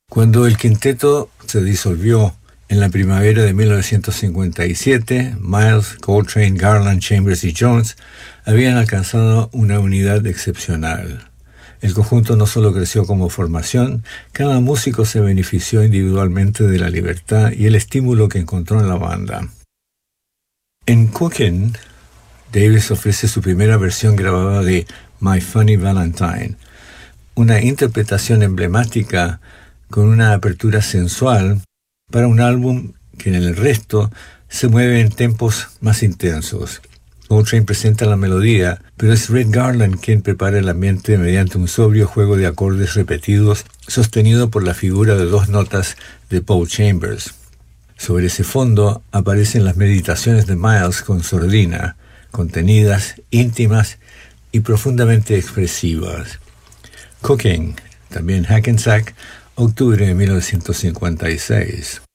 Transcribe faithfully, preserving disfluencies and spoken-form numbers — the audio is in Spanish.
Cuando el quinteto se disolvió en la primavera de mil novecientos cincuenta y siete, Miles, Coltrane, Garland, Chambers y Jones habían alcanzado una unidad excepcional. El conjunto no solo creció como formación, cada músico se benefició individualmente de la libertad y el estímulo que encontró en la banda. En Cookin', Davis ofrece su primera versión grabada de My Funny Valentine, una interpretación emblemática con una apertura sensual para un álbum que en el resto se mueve en tempos más intensos. Coltrane presenta la melodía, pero es Red Garland quien prepara el ambiente mediante un sobrio juego de acordes repetidos sostenido por la figura de dos notas de Paul Chambers. Sobre ese fondo aparecen las meditaciones de Miles con sordina, contenidas, íntimas y profundamente expresivas. Cooking, también Hackensack, octubre de mil novecientos cincuenta y seis.